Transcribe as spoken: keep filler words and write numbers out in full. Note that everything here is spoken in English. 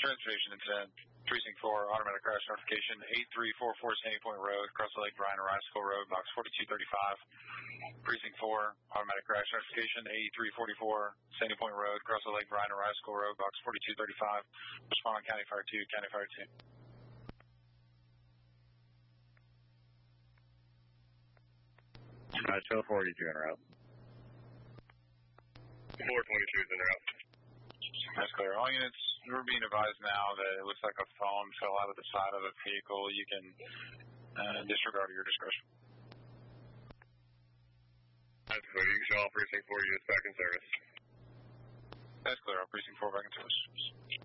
transportation incident. Precinct four, automatic crash notification, eight three four four Sandy Point Road, across the Lake Bryan and Riceville Road, box forty-two thirty-five. Precinct four, automatic crash notification, eight three four four Sandy Point Road, across the Lake Bryan and Riceville Road, box forty-two thirty-five. Respond on County Fire two, County Fire two. Uh, two forty-two en route. four twenty-two is en route. That's clear. All units, we're being advised now that it looks like a phone fell out of the side of a vehicle. You can uh, disregard your discretion. That's clear. You can show all precinct four units back in service. That's clear. All precinct four back in service.